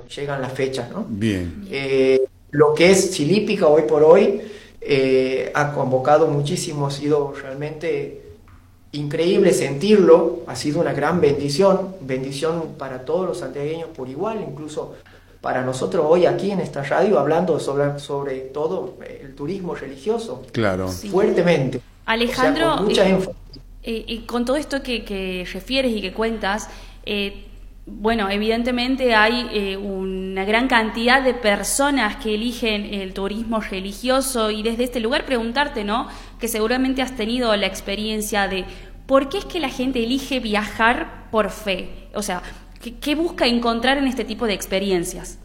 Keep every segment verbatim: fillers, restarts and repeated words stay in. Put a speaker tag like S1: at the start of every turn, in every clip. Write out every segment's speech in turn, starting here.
S1: llegan las fechas, ¿no?
S2: Bien.
S1: Eh, lo que es Silípica hoy por hoy eh, ha convocado muchísimo, ha sido realmente increíble sentirlo, ha sido una gran bendición, bendición para todos los santiagueños por igual, incluso para nosotros hoy aquí en esta radio, hablando sobre, sobre todo el turismo religioso.
S2: Claro.
S3: Sí.
S1: Fuertemente.
S3: Alejandro,
S1: O sea, con mucha
S3: eh,
S1: énfasis.
S3: eh, eh, con todo esto que, que refieres y que cuentas, eh, bueno, evidentemente hay eh, una gran cantidad de personas que eligen el turismo religioso, y desde este lugar preguntarte, ¿no?, que seguramente has tenido la experiencia de por qué es que la gente elige viajar por fe, o sea, ¿qué, qué busca encontrar en este tipo de experiencias?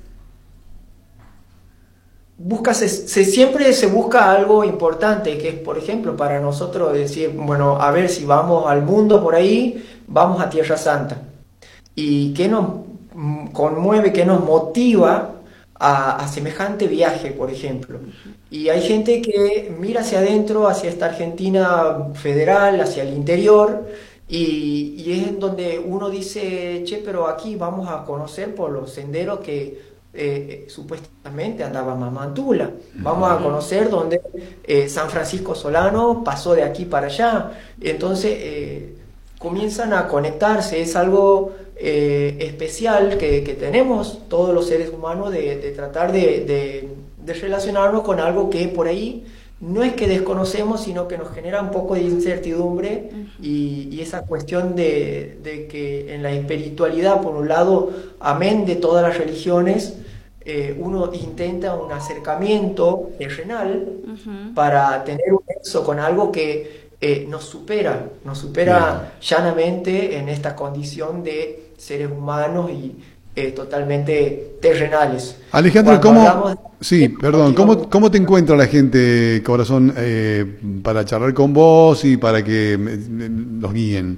S1: Busca, se, se, siempre se busca algo importante, que es, por ejemplo, para nosotros decir, bueno, a ver, si vamos al mundo por ahí, vamos a Tierra Santa. ¿Y qué nos conmueve, qué nos motiva a, a semejante viaje, por ejemplo? Y hay gente que mira hacia adentro, hacia esta Argentina federal, hacia el interior, y, y es en donde uno dice, che, pero aquí vamos a conocer por los senderos que Eh, supuestamente andaba Mamantula, vamos a conocer donde eh, San Francisco Solano pasó de aquí para allá. Entonces eh, comienzan a conectarse, es algo eh, especial que, que tenemos todos los seres humanos de, de tratar de, de, de relacionarnos con algo que por ahí no es que desconocemos, sino que nos genera un poco de incertidumbre. Uh-huh. y, y esa cuestión de, de que en la espiritualidad, por un lado, amén de todas las religiones, eh, uno intenta un acercamiento terrenal. Uh-huh. Para tener un nexo con algo que eh, nos supera, nos supera yeah. llanamente en esta condición de seres humanos y eh, totalmente terrenales.
S2: Alejandro, Cuando ¿cómo...? Sí, perdón, ¿cómo, ¿cómo te encuentra la gente, corazón, eh, para charlar con vos y para que los guíen?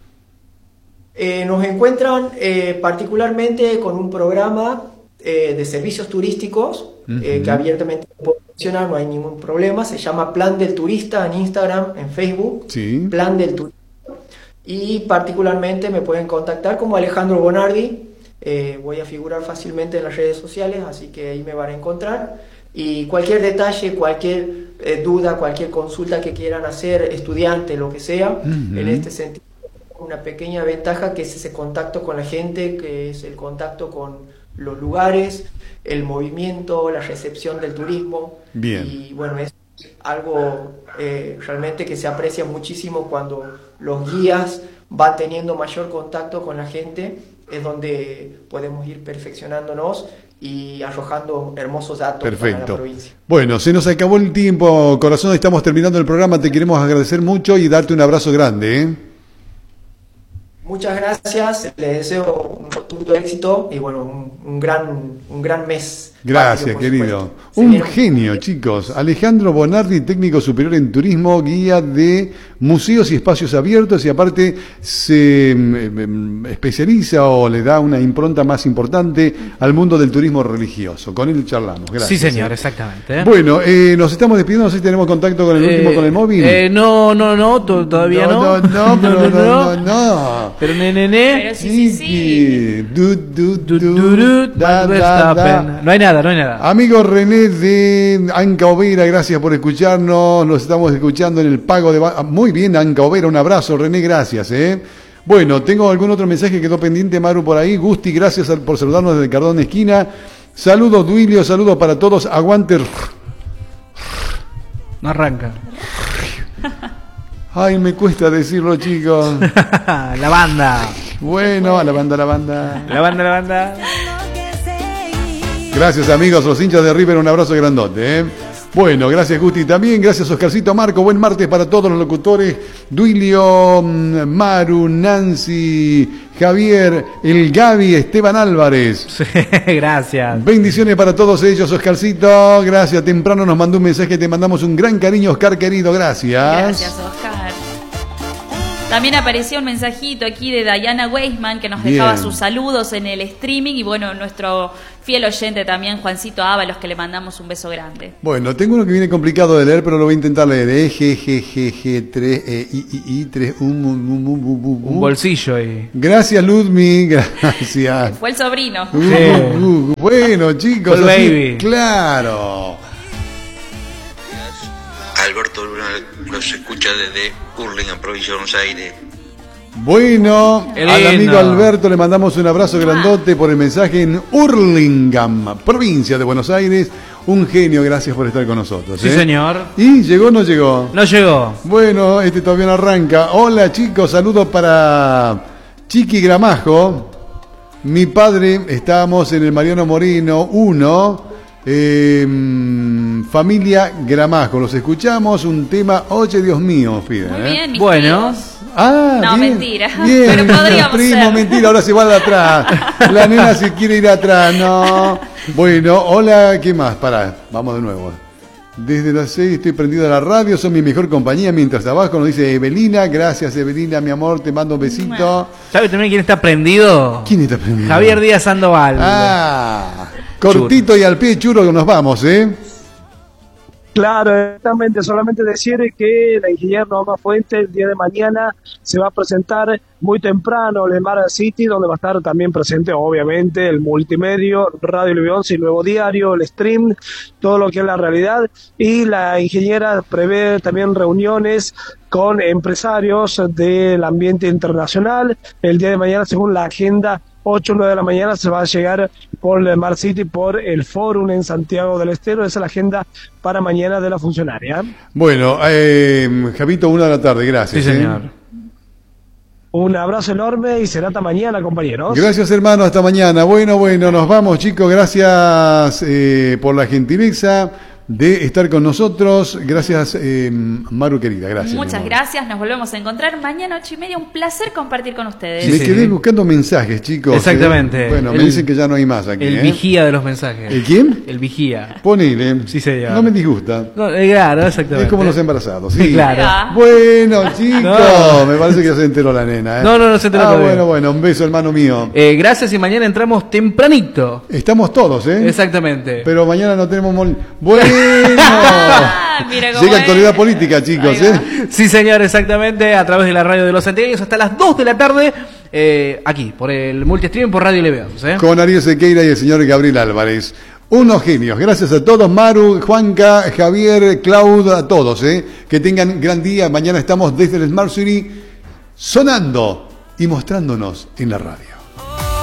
S1: Eh, nos encuentran eh, particularmente con un programa eh, de servicios turísticos, uh-huh. eh, que abiertamente puedo mencionar, no hay ningún problema, se llama Plan del Turista en Instagram, en Facebook,
S2: sí.
S1: Plan del Turista, y particularmente me pueden contactar como Alejandro Bonardi. Eh, voy a figurar fácilmente en las redes sociales, así que ahí me van a encontrar. Y cualquier detalle, cualquier eh, duda, cualquier consulta que quieran hacer, estudiante, lo que sea, uh-huh. en este sentido, una pequeña ventaja que es ese contacto con la gente, que es el contacto con los lugares, el movimiento, la recepción del turismo.
S2: Bien.
S1: Y bueno, es algo eh, realmente que se aprecia muchísimo cuando los guías van teniendo mayor contacto con la gente. Es donde podemos ir perfeccionándonos y arrojando hermosos datos.
S2: Perfecto.
S1: Para la provincia.
S2: Bueno, se nos acabó el tiempo, corazón, estamos terminando el programa, te queremos agradecer mucho y darte un abrazo grande, ¿eh?
S1: Muchas gracias, les deseo un rotundo éxito y bueno, un, un gran un gran mes.
S2: Gracias, patrio, querido. Un vieron... genio, chicos. Alejandro Bonardi, técnico superior en turismo, guía de museos y espacios abiertos, y aparte se eh, especializa o le da una impronta más importante al mundo del turismo religioso. Con él charlamos. Gracias.
S4: Sí, señor, eh. exactamente. ¿eh?
S2: Bueno, eh, nos estamos despidiendo, no sé si tenemos contacto con el
S4: eh,
S2: último, con el móvil.
S4: Eh, no, no, no, todavía no.
S2: No, no, no, pero no, no, no.
S4: Pero nene, nene.
S3: Pero sí, sí, sí.
S2: Du, du, du,
S4: du, du, du,
S2: da, da, da.
S4: No hay nada, no hay nada.
S2: Amigo René de Anca Overa, gracias por escucharnos. Nos estamos escuchando en el pago de... Muy bien, Anca Overa, un abrazo, René, gracias, ¿eh? Bueno, tengo algún otro mensaje que quedó pendiente, Maru, por ahí. Gusti, gracias por saludarnos desde Cardón Esquina. Saludos, Duilio, saludos para todos. Aguante.
S4: No arranca.
S2: Ay, me cuesta decirlo, chicos.
S4: La banda.
S2: Bueno, a la banda, la banda.
S4: La banda, la banda.
S2: Gracias, amigos, los hinchas de River, un abrazo grandote, ¿eh? Bueno, gracias, Gusti. También gracias, Oscarcito, Marco. Buen martes para todos los locutores. Duilio, Maru, Nancy, Javier, el Gaby, Esteban Álvarez.
S4: Sí, gracias.
S2: Bendiciones para todos ellos, Oscarcito. Gracias. Temprano nos mandó un mensaje. Te mandamos un gran cariño, Oscar, querido. Gracias.
S3: Gracias, Oscar. También apareció un mensajito aquí de Diana Weisman que nos
S2: Bien.
S3: dejaba sus saludos en el streaming y bueno, nuestro fiel oyente también, Juancito Ábalos, que le mandamos un beso grande.
S2: Bueno, tengo uno que viene complicado de leer, pero lo voy a intentar leer. E, G, G, G, G, tres, E, I, I, I, tres, um, um, um, um, um, um.
S4: Un bolsillo ahí.
S2: Gracias, Ludmi, gracias.
S3: Fue el sobrino.
S2: Uh, uh, uh, bueno, chicos.
S4: Fue el
S2: así,
S4: baby.
S2: Claro.
S5: Alberto Luna los escucha desde Hurlingham, provincia de Buenos Aires.
S2: Bueno,
S4: Qué
S2: al
S4: lindo.
S2: amigo Alberto le mandamos un abrazo grandote por el mensaje en Hurlingham, provincia de Buenos Aires. Un genio, gracias por estar con nosotros.
S4: Sí,
S2: ¿eh?
S4: señor.
S2: ¿Y llegó o no llegó?
S4: No llegó.
S2: Bueno, este todavía no arranca. Hola chicos, saludos para Chiqui Gramajo. Mi padre, estábamos en el Mariano Moreno uno. Eh, familia Gramajo, los escuchamos, un tema, oye Dios mío, piden,
S3: Muy
S2: ¿eh?
S3: bien, mis
S4: Bueno.
S3: tíos.
S2: Ah,
S3: No,
S2: bien,
S3: mentira.
S2: bien,
S3: Pero podríamos
S2: primo,
S3: ser.
S2: mentira, ahora se va de atrás. La nena se quiere ir atrás, no. Bueno, hola, ¿qué más? Pará, vamos de nuevo. Desde las seis estoy prendido a la radio, son mi mejor compañía mientras trabajo, nos dice Evelina. Gracias, Evelina, mi amor, te mando un besito.
S4: ¿Sabe también quién está prendido?
S2: ¿Quién está prendido?
S4: Javier Díaz Sandoval.
S2: Ah, cortito y al pie churro que nos vamos, ¿eh?
S6: Claro, exactamente. Solamente decir que la ingeniera Norma Fuente el día de mañana se va a presentar muy temprano en el Mar City, donde va a estar también presente, obviamente, el multimedio, Radio Levión, el nuevo diario, el stream, todo lo que es la realidad. Y la ingeniera prevé también reuniones con empresarios del ambiente internacional. El día de mañana, según la agenda, ocho o nueve de la mañana se va a llegar por el Mar City, por el Fórum en Santiago del Estero. Esa es la agenda para mañana de la funcionaria.
S2: Bueno, eh, Javito, una de la tarde, gracias.
S4: Sí,
S2: ¿eh?
S4: señor.
S6: Un abrazo enorme y será hasta mañana, compañeros.
S2: Gracias, hermano, hasta mañana. Bueno, bueno, nos vamos, chicos. Gracias eh, por la gentileza de estar con nosotros. Gracias, eh, Maru querida, gracias. mi
S3: Muchas
S2: amor.
S3: gracias, nos volvemos a encontrar mañana ocho y media. Un placer compartir con ustedes.
S2: Me
S4: Sí, sí.
S2: quedé buscando mensajes, chicos.
S4: Exactamente.
S2: Eh, Bueno, me
S4: El-
S2: dicen que ya no hay más aquí.
S4: El
S2: ¿eh?
S4: vigía de los mensajes.
S2: ¿El quién?
S4: El vigía.
S2: Ponele.
S4: Sí, señor.
S2: No me disgusta.
S4: No, eh, claro, exactamente.
S2: Es como los embarazados. Sí.
S4: Claro.
S3: Ah.
S2: Bueno, chicos.
S4: No.
S2: Me parece que ya se enteró la nena. ¿eh?
S4: No, no, no se enteró
S2: Ah,
S4: todavía.
S2: bueno, bueno. Un beso, hermano mío.
S4: Eh, gracias y mañana entramos tempranito.
S2: Estamos todos, ¿eh?
S4: Exactamente.
S2: Pero mañana no tenemos... mol- Bueno.
S3: Ah, mira cómo
S2: Llega
S3: es.
S2: actualidad política, chicos,
S3: Ahí va.
S2: ¿eh?
S4: Sí, señor, exactamente, a través de la radio de los centenarios hasta las dos de la tarde, eh, aquí, por el multistream, por Radio Leveón. ¿eh?
S2: Con Ariel Sequeira y el señor Gabriel Álvarez. Unos genios. Gracias a todos, Maru, Juanca, Javier, Claudio, a todos, ¿eh? Que tengan gran día. Mañana estamos desde el Smart City sonando y mostrándonos en la radio.